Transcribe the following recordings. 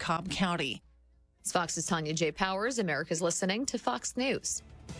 Cobb County. It's Fox's Tanya J. Powers. America's listening to Fox News.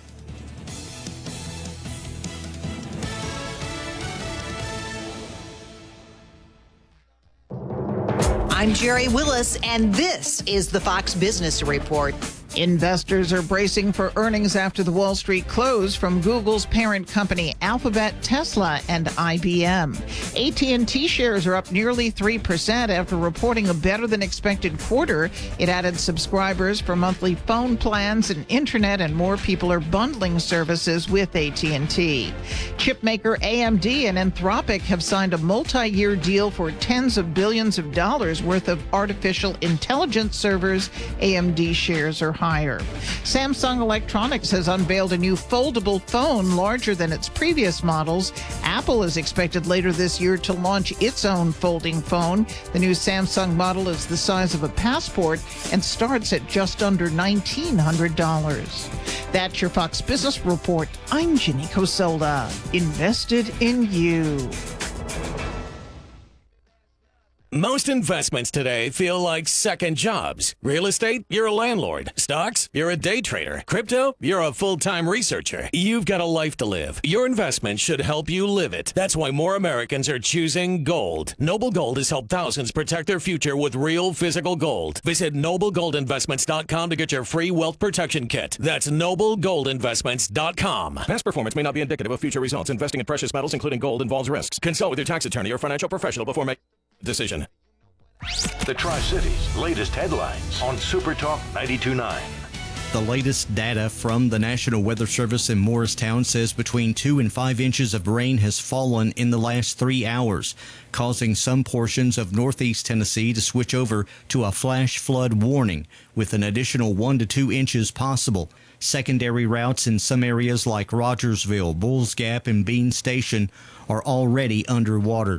I'm Jerry Willis, and this is the Fox Business Report. Investors are bracing for earnings after the Wall Street close from Google's parent company Alphabet, Tesla, and IBM. AT&T shares are up nearly 3% after reporting a better-than-expected quarter. It added subscribers for monthly phone plans and internet, and more people are bundling services with AT&T. Chipmaker AMD and Anthropic have signed a multi-year deal for tens of billions of dollars worth of artificial intelligence servers. AMD shares are higher. Samsung Electronics has unveiled a new foldable phone larger than its previous models. Apple is expected later this year to launch its own folding phone. The new Samsung model is the size of a passport and starts at just under $1,900. That's your Fox Business Report. I'm Ginny Cosolda. Invested in you. Most investments today feel like second jobs. Real estate, you're a landlord. Stocks, you're a day trader. Crypto, you're a full-time researcher. You've got a life to live. Your investment should help you live it. That's why more Americans are choosing gold. Noble Gold has helped thousands protect their future with real physical gold. Visit noblegoldinvestments.com to get your free wealth protection kit. That's noblegoldinvestments.com. Past performance may not be indicative of future results. Investing in precious metals, including gold, involves risks. Consult with your tax attorney or financial professional before making decision. The Tri-Cities' latest headlines on Super Talk 92.9. The latest data from the National Weather Service in Morristown says between 2 and 5 inches of rain has fallen in the last 3 hours, causing some portions of northeast Tennessee to switch over to a flash flood warning, with an additional 1 to 2 inches possible. Secondary routes in some areas like Rogersville, Bulls Gap, and Bean Station are already underwater.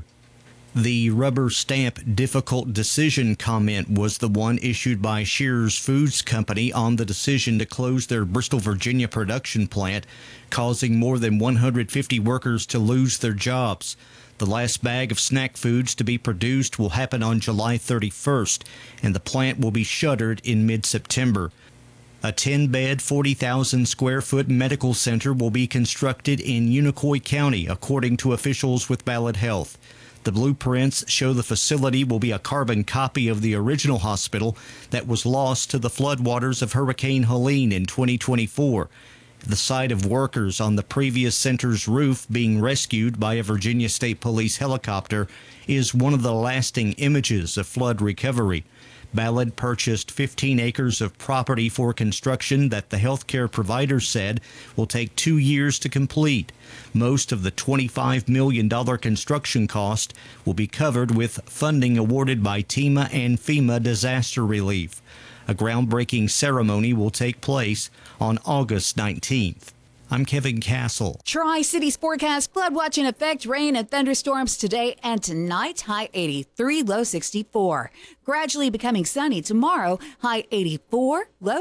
The rubber stamp difficult decision comment was the one issued by Shearer's Foods Company on the decision to close their Bristol, Virginia production plant, causing more than 150 workers to lose their jobs. The last bag of snack foods to be produced will happen on July 31st, and the plant will be shuttered in mid-September. A 10-bed, 40,000-square-foot medical center will be constructed in Unicoi County, according to officials with Ballad Health. The blueprints show the facility will be a carbon copy of the original hospital that was lost to the floodwaters of Hurricane Helene in 2024. The sight of workers on the previous center's roof being rescued by a Virginia State Police helicopter is one of the lasting images of flood recovery. Ballad purchased 15 acres of property for construction that the healthcare provider said will take 2 years to complete. Most of the $25 million construction cost will be covered with funding awarded by TEMA and FEMA disaster relief. A groundbreaking ceremony will take place on August 19th. I'm Kevin Castle. Tri-Cities forecast: flood watch in effect, rain and thunderstorms today and tonight, high 83, low 64. Gradually becoming sunny tomorrow, high 84, low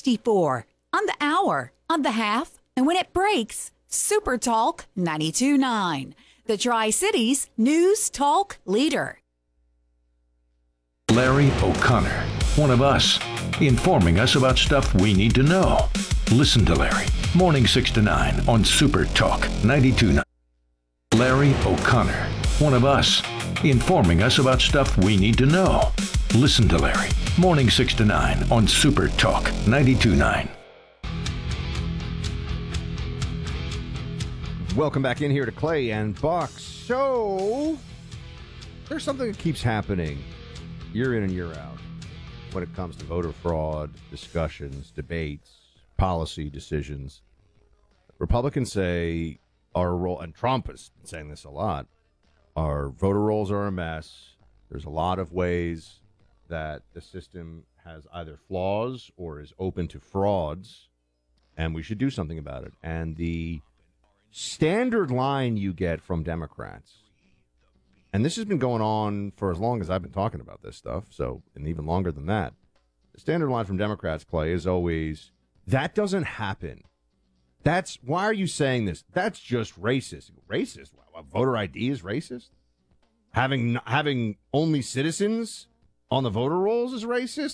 64. On the hour, on the half, and when it breaks, Super Talk 92.9. The Tri-Cities News Talk Leader. Larry O'Connor, one of us, informing us about stuff we need to know. Listen to Larry, morning 6 to 9 on Super Talk 92.9. Larry O'Connor, one of us, informing us about stuff we need to know. Listen to Larry, morning 6 to 9 on Super Talk 92.9. Welcome back in here to Clay and Buck. So, there's something that keeps happening year in and year out when it comes to voter fraud, discussions, debates, policy decisions. Republicans say our role, and Trump has been saying this a lot, our voter rolls are a mess. There's a lot of ways that the system has either flaws or is open to frauds, and we should do something about it. And the standard line you get from Democrats, and this has been going on for as long as I've been talking about this stuff, so, and even longer than that, the standard line from Democrats, Clay, is always, that doesn't happen. That's, why are you saying this? That's just racist. Racist? Voter ID is racist? Having only citizens on the voter rolls is racist?